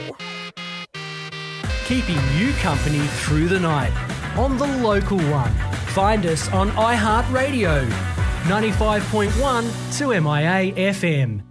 Keeping you company through the night on the local one. Find us on iHeartRadio, 95.1 2MIA FM.